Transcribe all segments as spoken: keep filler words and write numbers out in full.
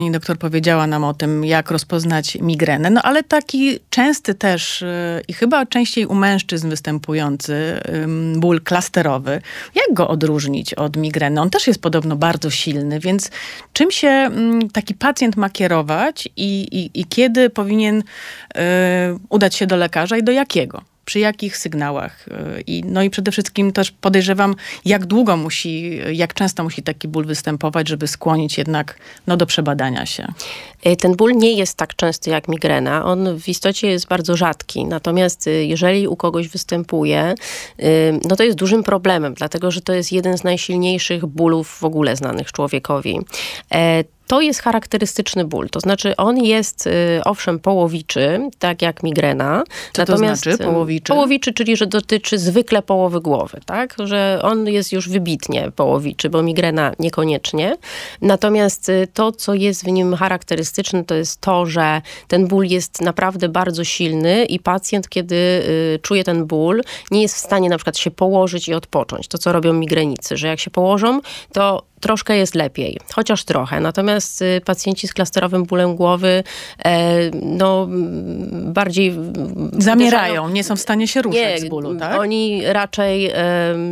Pani doktor powiedziała nam o tym, jak rozpoznać migrenę, no ale taki częsty też yy, i chyba częściej u mężczyzn występujący yy, ból klasterowy. Jak go odróżnić od migreny? On też jest podobno bardzo silny, więc czym się yy, taki pacjent ma kierować i, i, i kiedy powinien yy, udać się do lekarza i do jakiego? Przy jakich sygnałach? I, no i przede wszystkim też podejrzewam, jak długo musi, jak często musi taki ból występować, żeby skłonić jednak no, do przebadania się. Ten ból nie jest tak częsty jak migrena. On w istocie jest bardzo rzadki. Natomiast jeżeli u kogoś występuje, no to jest dużym problemem, dlatego że to jest jeden z najsilniejszych bólów w ogóle znanych człowiekowi. To jest charakterystyczny ból, to znaczy on jest y, owszem połowiczy, tak jak migrena. Co natomiast, to znaczy połowiczy? Połowiczy, czyli że dotyczy zwykle połowy głowy, tak? Że on jest już wybitnie połowiczy, bo migrena niekoniecznie. Natomiast y, to, co jest w nim charakterystyczne, to jest to, że ten ból jest naprawdę bardzo silny i pacjent, kiedy y, czuje ten ból, nie jest w stanie na przykład się położyć i odpocząć. To, co robią migrenicy, że jak się położą, to troszkę jest lepiej, chociaż trochę. Natomiast y, pacjenci z klasterowym bólem głowy e, no bardziej... Zamierają, uderzają, nie są w stanie się ruszać nie, z bólu, tak? Oni raczej e,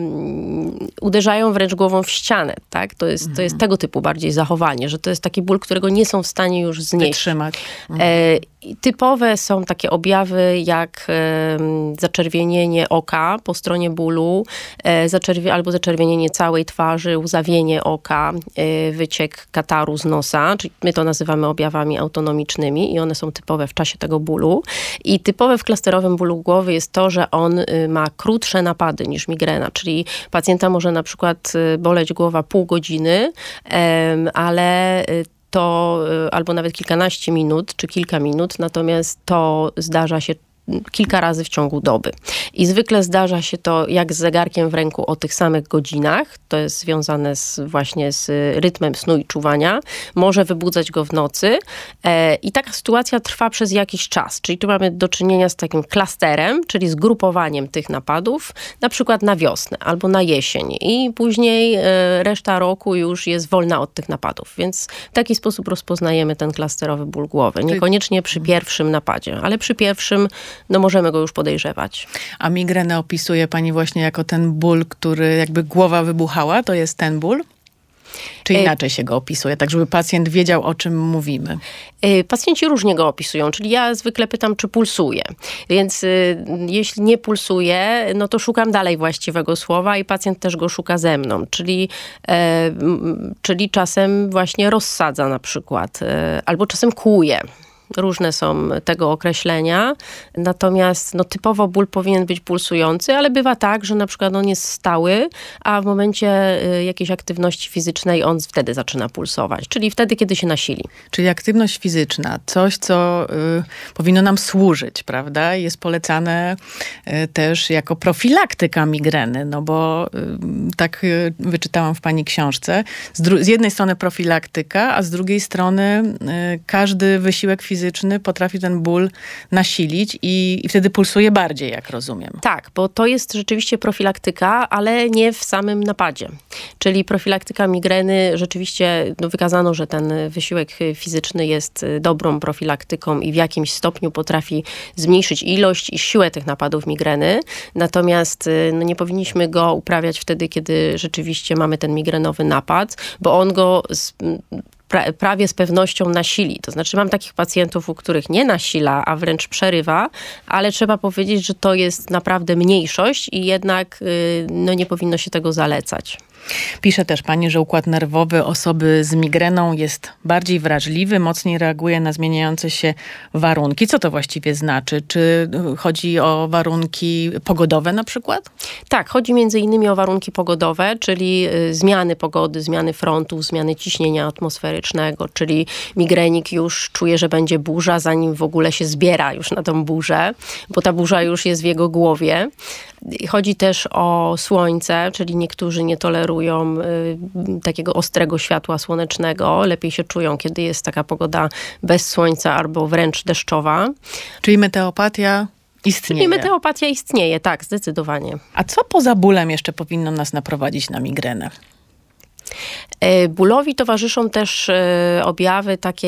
uderzają wręcz głową w ścianę, tak? To jest, mhm. to jest tego typu bardziej zachowanie, że to jest taki ból, którego nie są w stanie już znieść. Wytrzymać. Mhm. E, Typowe są takie objawy jak e, zaczerwienienie oka po stronie bólu, e, zaczerwie, albo zaczerwienienie całej twarzy, łzawienie oka, e, wyciek kataru z nosa, czyli my to nazywamy objawami autonomicznymi i one są typowe w czasie tego bólu. I typowe w klasterowym bólu głowy jest to, że on y, ma krótsze napady niż migrena, czyli pacjenta może na przykład y, boleć głowa pół godziny, e, ale y, to albo nawet kilkanaście minut, czy kilka minut, natomiast to zdarza się kilka razy w ciągu doby. I zwykle zdarza się to jak z zegarkiem w ręku o tych samych godzinach. To jest związane z, właśnie z rytmem snu i czuwania. Może wybudzać go w nocy. E, I taka sytuacja trwa przez jakiś czas. Czyli tu mamy do czynienia z takim klasterem, czyli zgrupowaniem tych napadów, na przykład na wiosnę albo na jesień. I później e, reszta roku już jest wolna od tych napadów. Więc w taki sposób rozpoznajemy ten klasterowy ból głowy. Niekoniecznie przy pierwszym napadzie, ale przy pierwszym no możemy go już podejrzewać. A migrenę opisuje pani właśnie jako ten ból, który jakby głowa wybuchała, to jest ten ból? Czy inaczej się go opisuje, tak żeby pacjent wiedział, o czym mówimy? Pacjenci różnie go opisują, czyli ja zwykle pytam, czy pulsuje. Więc y, jeśli nie pulsuje, no to szukam dalej właściwego słowa i pacjent też go szuka ze mną. Czyli, e, czyli czasem właśnie rozsadza na przykład, e, albo czasem kłuje. Różne są tego określenia, natomiast no, typowo ból powinien być pulsujący, ale bywa tak, że na przykład on jest stały, a w momencie y, jakiejś aktywności fizycznej on wtedy zaczyna pulsować, czyli wtedy, kiedy się nasili. Czyli aktywność fizyczna, coś, co y, powinno nam służyć, prawda? Jest polecane y, też jako profilaktyka migreny, no bo y, tak y, wyczytałam w pani książce. Z, dru- z jednej strony profilaktyka, a z drugiej strony y, każdy wysiłek fizyczny fizyczny potrafi ten ból nasilić i, i wtedy pulsuje bardziej, jak rozumiem. Tak, bo to jest rzeczywiście profilaktyka, ale nie w samym napadzie. Czyli profilaktyka migreny, rzeczywiście no, wykazano, że ten wysiłek fizyczny jest dobrą profilaktyką i w jakimś stopniu potrafi zmniejszyć ilość i siłę tych napadów migreny. Natomiast no, nie powinniśmy go uprawiać wtedy, kiedy rzeczywiście mamy ten migrenowy napad, bo on go z, pra, prawie z pewnością nasili. To znaczy mam takich pacjentów, u których nie nasila, a wręcz przerywa, ale trzeba powiedzieć, że to jest naprawdę mniejszość i jednak no, nie powinno się tego zalecać. Pisze też pani, że układ nerwowy osoby z migreną jest bardziej wrażliwy, mocniej reaguje na zmieniające się warunki. Co to właściwie znaczy? Czy chodzi o warunki pogodowe na przykład? Tak, chodzi między innymi o warunki pogodowe, czyli zmiany pogody, zmiany frontów, zmiany ciśnienia atmosferycznego, czyli migrenik już czuje, że będzie burza, zanim w ogóle się zbiera już na tą burzę, bo ta burza już jest w jego głowie. Chodzi też o słońce, czyli niektórzy nie tolerują y, takiego ostrego światła słonecznego. Lepiej się czują, kiedy jest taka pogoda bez słońca albo wręcz deszczowa. Czyli meteopatia istnieje. Czyli meteopatia istnieje, tak, zdecydowanie. A co poza bólem jeszcze powinno nas naprowadzić na migrenę? Bólowi towarzyszą też objawy takie